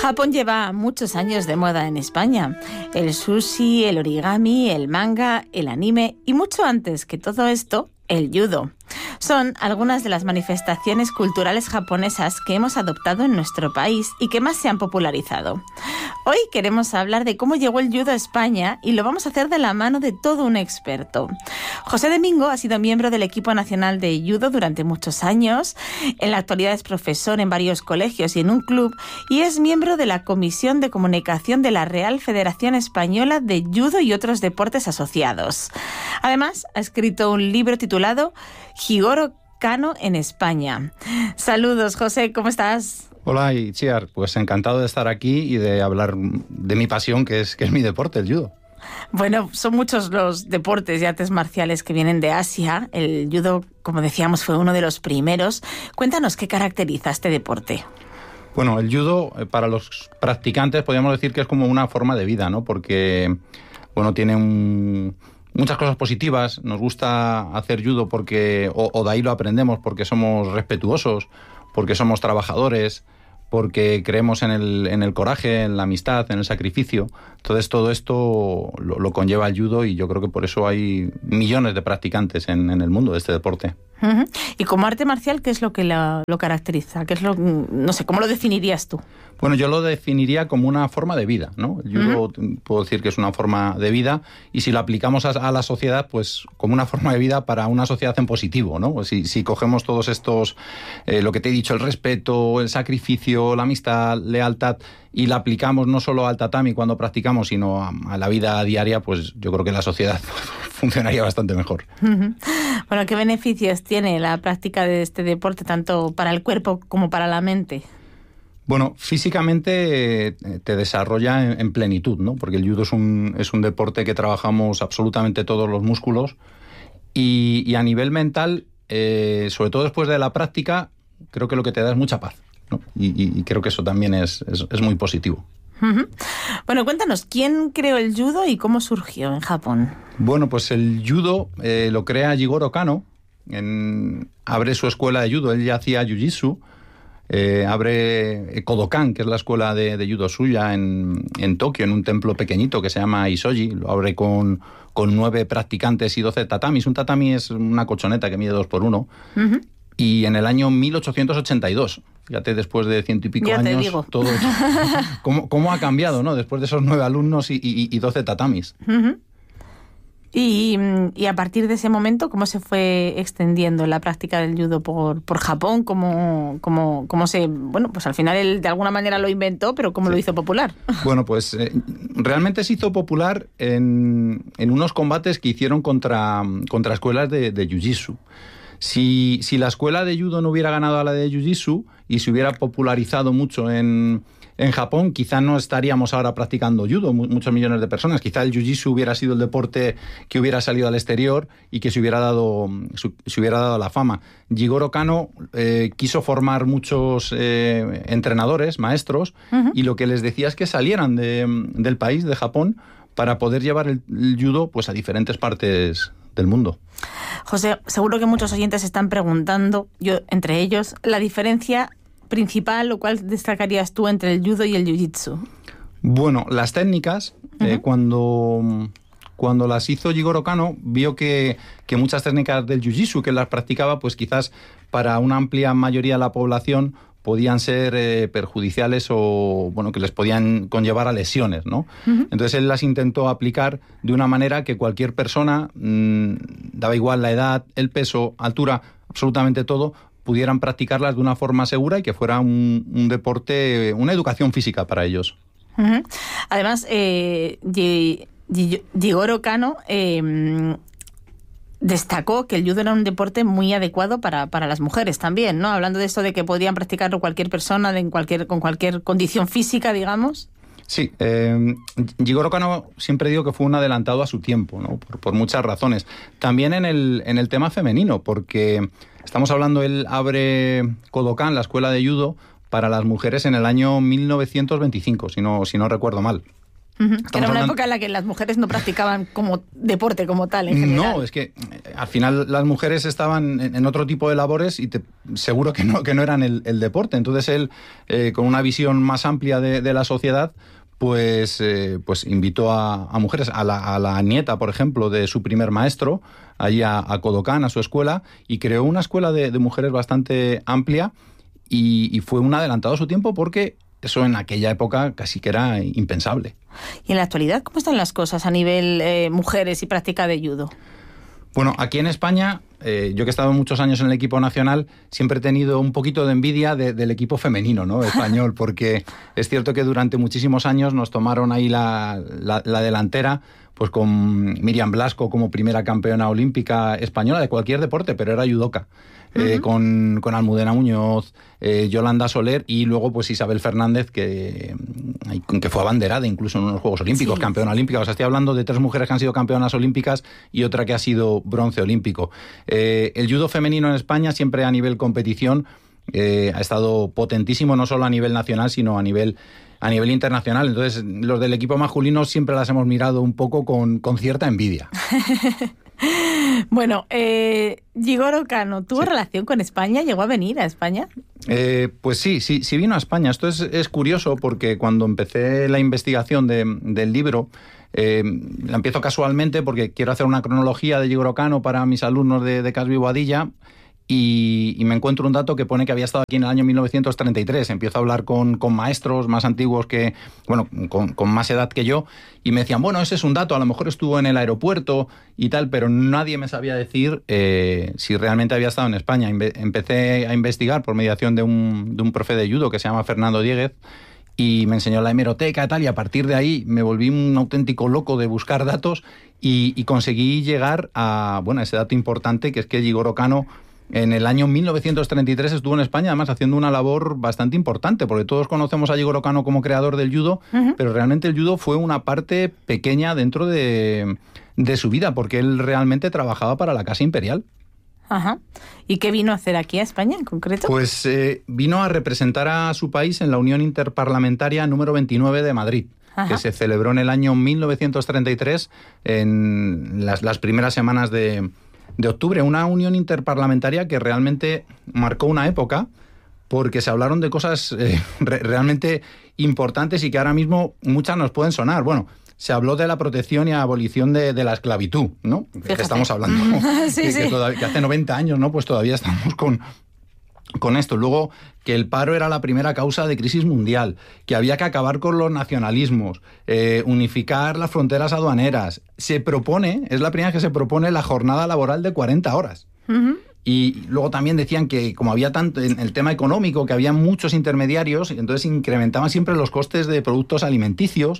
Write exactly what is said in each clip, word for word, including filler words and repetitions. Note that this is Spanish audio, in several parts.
Japón lleva muchos años de moda en España. El sushi, el origami, el manga, el anime y mucho antes que todo esto, el judo. Son algunas de las manifestaciones culturales japonesas que hemos adoptado en nuestro país y que más se han popularizado. Hoy queremos hablar de cómo llegó el judo a España y lo vamos a hacer de la mano de todo un experto. José Domingo ha sido miembro del equipo nacional de judo durante muchos años. En la actualidad es profesor en varios colegios y en un club y es miembro de la Comisión de Comunicación de la Real Federación Española de Judo y otros deportes asociados. Además, ha escrito un libro titulado Jigoro Kano en España. Saludos, José, ¿cómo estás? Hola, Itziar, pues encantado de estar aquí y de hablar de mi pasión, que es, que es mi deporte, el judo. Bueno, son muchos los deportes y artes marciales que vienen de Asia. El judo, como decíamos, fue uno de los primeros. Cuéntanos qué caracteriza este deporte. Bueno, el judo, para los practicantes, podríamos decir que es como una forma de vida, ¿no? Porque, bueno, tiene un... muchas cosas positivas. Nos gusta hacer judo porque, o, o de ahí lo aprendemos, porque somos respetuosos, porque somos trabajadores, porque creemos en el, en el coraje, en la amistad, en el sacrificio. Entonces todo esto lo, lo conlleva el judo y yo creo que por eso hay millones de practicantes en, en el mundo de este deporte. Uh-huh. Y como arte marcial, ¿qué es lo que la, lo caracteriza? ¿Qué es lo, no sé, ¿cómo lo definirías tú? Bueno, yo lo definiría como una forma de vida, ¿no? El judo uh-huh. puedo decir que es una forma de vida y si lo aplicamos a, a la sociedad, pues como una forma de vida para una sociedad en positivo, ¿no? Si, si cogemos todos estos, eh, lo que te he dicho, el respeto, el sacrificio, la amistad, lealtad, y la aplicamos no solo al tatami cuando practicamos, sino a, a la vida diaria, pues yo creo que la sociedad funcionaría bastante mejor. Uh-huh. Bueno, ¿qué beneficios tiene la práctica de este deporte, tanto para el cuerpo como para la mente? Bueno, físicamente eh, te desarrolla en, en plenitud, ¿no? Porque el judo es un, es un deporte que trabajamos absolutamente todos los músculos y, y a nivel mental, eh, sobre todo después de la práctica, creo que lo que te da es mucha paz, ¿no? Y, y, y creo que eso también es, es, es muy positivo. Uh-huh. Bueno, cuéntanos, ¿quién creó el judo y cómo surgió en Japón? Bueno, pues el judo eh, lo crea Jigoro Kano, en, abre su escuela de judo, él ya hacía jiu-jitsu. Eh, abre Kodokan, que es la escuela de, de judo suya en, en Tokio, en un templo pequeñito que se llama Isoji. Lo abre con, con nueve practicantes y doce tatamis. Un tatami es una colchoneta que mide dos por uno. Uh-huh. Y en el año mil ochocientos ochenta y dos, fíjate, después de ciento y pico ya años, te digo. todo ¿cómo, cómo ha cambiado, ¿no? Después de esos nueve alumnos y, y, y doce tatamis. Uh-huh. Y, y a partir de ese momento, ¿cómo se fue extendiendo la práctica del judo por, por Japón? ¿Cómo, cómo, cómo se, bueno, pues al final él de alguna manera lo inventó, pero ¿cómo sí. lo hizo popular? Bueno, pues eh, realmente se hizo popular en, en unos combates que hicieron contra, contra escuelas de, de jiu-jitsu. Si, si la escuela de judo no hubiera ganado a la de jiu-jitsu y se hubiera popularizado mucho en... En Japón quizá no estaríamos ahora practicando judo, muchos millones de personas. Quizá el jiu-jitsu hubiera sido el deporte que hubiera salido al exterior y que se hubiera dado, se hubiera dado la fama. Jigoro Kano eh, quiso formar muchos eh, entrenadores, maestros, uh-huh. y lo que les decía es que salieran de, del país, de Japón, para poder llevar el, el judo pues, a diferentes partes del mundo. José, seguro que muchos oyentes están preguntando, yo entre ellos, la diferencia principal, o cuál destacarías tú entre el judo y el jiu-jitsu? Bueno, las técnicas, uh-huh. eh, cuando, cuando las hizo Jigoro Kano, vio que, que muchas técnicas del jiu-jitsu que las practicaba, pues quizás para una amplia mayoría de la población podían ser eh, perjudiciales o bueno que les podían conllevar a lesiones, ¿no? Uh-huh. Entonces él las intentó aplicar de una manera que cualquier persona, mmm, daba igual la edad, el peso, altura, absolutamente todo, pudieran practicarlas de una forma segura y que fuera un, un deporte, una educación física para ellos. Uh-huh. Además, eh, Jigoro Kano eh, destacó que el judo era un deporte muy adecuado para, para las mujeres también, ¿no? Hablando de esto de que podían practicarlo cualquier persona de en cualquier, con cualquier condición física, digamos. Sí, eh, Jigoro Kano siempre digo que fue un adelantado a su tiempo, ¿no? Por, por muchas razones. También en el, en el tema femenino, porque estamos hablando, él abre Kodokan, la escuela de judo, para las mujeres en el año mil novecientos veinticinco, si no, si no recuerdo mal. Uh-huh. Que era una hablando... época en la que las mujeres no practicaban como deporte como tal, en general. No, es que al final las mujeres estaban en, en otro tipo de labores y te, seguro que no, que no eran el, el deporte. Entonces él, eh, con una visión más amplia de, de la sociedad, pues, eh, pues invitó a, a mujeres, a la, a la nieta, por ejemplo, de su primer maestro, allí a, a Kodokan, a su escuela, y creó una escuela de, de mujeres bastante amplia y, y fue un adelantado a su tiempo porque eso en aquella época casi que era impensable. ¿Y en la actualidad cómo están las cosas a nivel eh, mujeres y práctica de judo? Bueno, aquí en España, eh, yo que he estado muchos años en el equipo nacional, siempre he tenido un poquito de envidia de, del equipo femenino, ¿no? Español, porque es cierto que durante muchísimos años nos tomaron ahí la, la, la delantera, pues con Miriam Blasco como primera campeona olímpica española de cualquier deporte, pero era judoka. Eh, uh-huh. con, con Almudena Muñoz, eh, Yolanda Soler y luego pues Isabel Fernández, que, que fue abanderada incluso en unos Juegos Olímpicos, sí. campeona olímpica. O sea, estoy hablando de tres mujeres que han sido campeonas olímpicas y otra que ha sido bronce olímpico. Eh, el judo femenino en España siempre a nivel competición eh, ha estado potentísimo, no solo a nivel nacional, sino a nivel... a nivel internacional. Entonces, los del equipo masculino siempre las hemos mirado un poco con, con cierta envidia. Bueno, eh, Jigoro Kano, ¿tuvo sí. relación con España? ¿Llegó a venir a España? Eh, pues sí, sí, sí vino a España. Esto es, es curioso porque cuando empecé la investigación de, del libro, eh, la empiezo casualmente porque quiero hacer una cronología de Jigoro Kano para mis alumnos de, de Casby Boadilla. Y, y me encuentro un dato que pone que había estado aquí en el año mil novecientos treinta y tres. Empiezo a hablar con, con maestros más antiguos que, bueno, con, con más edad que yo, y me decían, bueno, ese es un dato, a lo mejor estuvo en el aeropuerto y tal, pero nadie me sabía decir eh, si realmente había estado en España. Inve- empecé a investigar por mediación de un, de un profe de judo que se llama Fernando Dieguez, y me enseñó la hemeroteca y tal, y a partir de ahí me volví un auténtico loco de buscar datos y, y conseguí llegar a, bueno, a ese dato importante, que es que Jigoro Kano en el año mil novecientos treinta y tres estuvo en España, además haciendo una labor bastante importante, porque todos conocemos a Jigoro Kano como creador del judo, uh-huh. pero realmente el judo fue una parte pequeña dentro de, de su vida, porque él realmente trabajaba para la Casa Imperial. Ajá. ¿Y qué vino a hacer aquí a España en concreto? Pues eh, vino a representar a su país en la Unión Interparlamentaria número veintinueve de Madrid, Ajá. que se celebró en el año mil novecientos treinta y tres, en las, las primeras semanas de... de octubre, una unión interparlamentaria que realmente marcó una época porque se hablaron de cosas eh, re- realmente importantes y que ahora mismo muchas nos pueden sonar. Bueno, se habló de la protección y abolición de, de la esclavitud, ¿no? Que estamos hablando, sí, que, sí. que, todavía, que hace noventa años, ¿no? Pues todavía estamos con... con esto. Luego, que el paro era la primera causa de crisis mundial, que había que acabar con los nacionalismos, eh, unificar las fronteras aduaneras. Se propone, es la primera vez que se propone la jornada laboral de cuarenta horas. Uh-huh. Y luego también decían que como había tanto en el tema económico, que había muchos intermediarios, entonces incrementaban siempre los costes de productos alimenticios,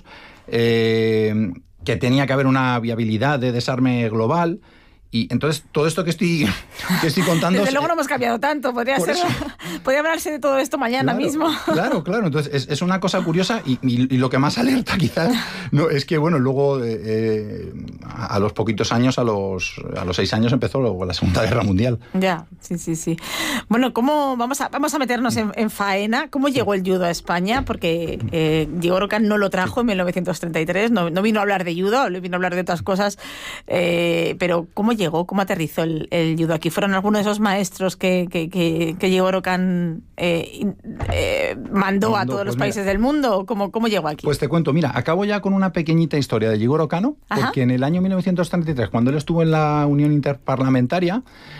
eh, que tenía que haber una viabilidad de desarme global. Y entonces todo esto que estoy, que estoy contando... Desde luego no hemos cambiado tanto, podría ser, podría hablarse de todo esto mañana claro, mismo. Claro, claro, entonces es, es una cosa curiosa y, y, y lo que más alerta quizás no, es que, bueno, luego eh, eh, a los poquitos años, a los, a los seis años empezó luego la Segunda Guerra Mundial. Ya, sí, sí, sí. Bueno, ¿cómo vamos a, vamos a meternos en, en faena? ¿Cómo llegó el judo a España? Porque eh, Jigoro Kano no lo trajo en mil novecientos treinta y tres, no, no vino a hablar de judo, vino a hablar de otras cosas, eh, pero ¿cómo llegó? ¿Cómo aterrizó el, el judo aquí? ¿Fueron algunos de esos maestros que, que, que, que Jigoro Kano eh, eh, mandó no, a todos pues los países mira, del mundo? ¿Cómo, ¿Cómo llegó aquí? Pues te cuento, mira, acabo ya con una pequeñita historia de Jigoro Kano, Ajá. porque en el año mil novecientos treinta y tres, cuando él estuvo en la Unión Interparlamentaria,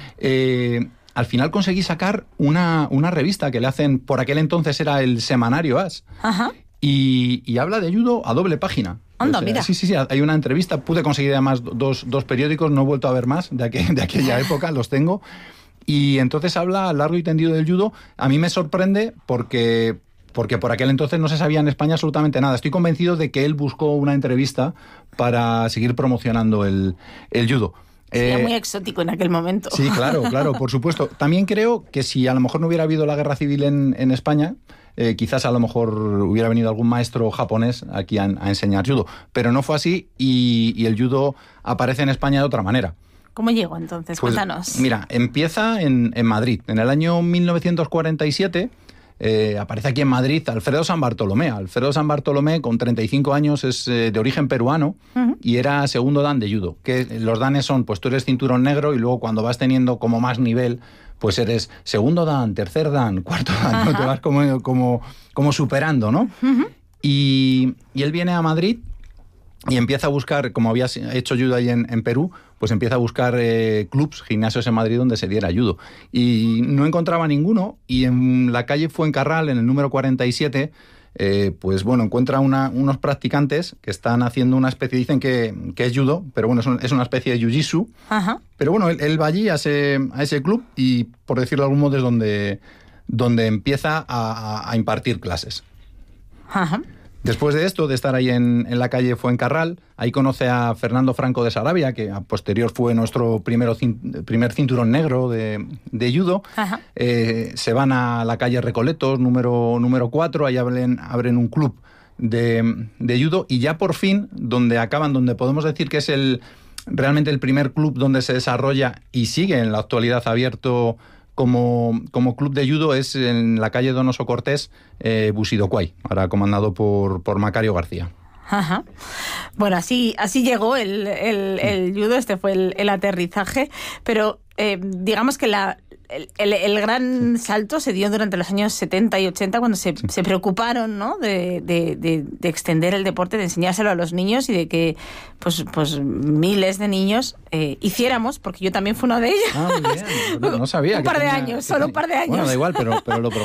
eh, al final conseguí sacar una, una revista que le hacen, por aquel entonces era el semanario As, Ajá. Y, y habla de judo a doble página. Anda, o sea, mira. Sí, sí, sí, hay una entrevista, pude conseguir además dos, dos periódicos, no he vuelto a ver más de, aquel, de aquella época, los tengo, y entonces habla largo y tendido del judo. A mí me sorprende porque, porque por aquel entonces no se sabía en España absolutamente nada. Estoy convencido de que él buscó una entrevista para seguir promocionando el, el judo. Sería eh, muy exótico en aquel momento. Sí, claro, claro, por supuesto. También creo que si a lo mejor no hubiera habido la guerra civil en, en España, eh, quizás a lo mejor hubiera venido algún maestro japonés aquí a, a enseñar judo. Pero no fue así y, y el judo aparece en España de otra manera. ¿Cómo llegó entonces? Pues, Cuéntanos. Mira, empieza en, en Madrid. En el año mil novecientos cuarenta y siete eh, aparece aquí en Madrid Alfredo San Bartolomé. Alfredo San Bartolomé, con treinta y cinco años, es eh, de origen peruano uh-huh. y era segundo dan de judo. Que los danes son, pues tú eres cinturón negro y luego cuando vas teniendo como más nivel, pues eres segundo dan, tercer dan, cuarto dan, ¿no? Te vas como, como, como superando, ¿no? Uh-huh. Y, y él viene a Madrid y empieza a buscar, como había hecho judo ahí en, en Perú, pues empieza a buscar eh, clubs, gimnasios en Madrid donde se diera judo. Y no encontraba ninguno, y en la calle Fuencarral, en el número cuarenta y siete, eh, pues bueno, encuentra una, unos practicantes que están haciendo una especie, dicen que, que es judo, pero bueno, es, un, es una especie de jiu-jitsu. Ajá. Pero bueno, él, él va allí a ese, a ese club y, por decirlo de algún modo, es donde, donde empieza a, a, a impartir clases. Ajá. Después de esto, de estar ahí en, en la calle Fuencarral, ahí conoce a Fernando Franco de Sarabia, que a posterior fue nuestro primero, cin, primer cinturón negro de, de judo. Eh, se van a la calle Recoletos, número, número cuatro, ahí abren, abren un club de, de judo, y ya por fin, donde acaban, donde podemos decir que es el realmente el primer club donde se desarrolla y sigue en la actualidad abierto Como, como club de judo, es en la calle Donoso Cortés, eh, Busidocuay, ahora comandado por, por Macario García. Ajá. Bueno, así, así llegó el, el, el judo, este fue el, el aterrizaje, pero eh, digamos que la, el, el, el gran salto se dio durante los años setenta y ochenta, cuando se, sí. se preocuparon, ¿no?, de, de, de, de extender el deporte, de enseñárselo a los niños y de que pues, pues miles de niños eh, hiciéramos, porque yo también fui una de ellas. Ah, muy bien. No, no sabía. un par de tenía, años, solo un par de años. Bueno, da igual, pero, pero lo